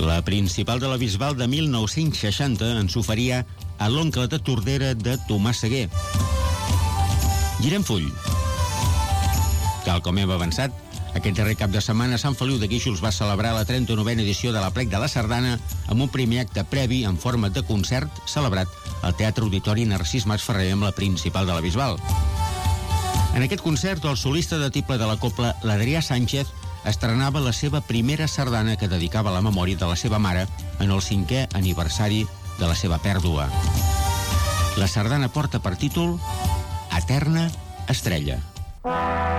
La principal de la Bisbal de 1960 ens oferia a l'oncle de Tordera de Tomàs Seguer. Girem full. Tal com hem avançat, aquest darrer cap de setmana Sant Feliu de Guíxols va celebrar la 39a edició de l'Aplec de la Sardana amb un primer acte previ en forma de concert celebrat al Teatre Auditori Narcís Mas Ferrer amb la principal de la Bisbal. En aquest concert, el solista de tible de la cobla, l'Adrià Sánchez, estrenava la seva primera sardana que dedicava a la memòria de la seva mare en el 5è aniversari de la seva pèrdua. La sardana porta per títol Eterna Estrella.